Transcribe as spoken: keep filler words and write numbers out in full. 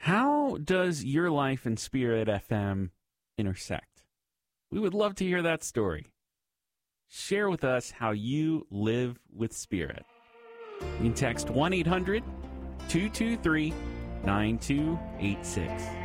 How does your life and Spirit F M intersect? We would love to hear that story. Share with us how you live with Spirit. You can text one eight hundred two two three nine two eight six.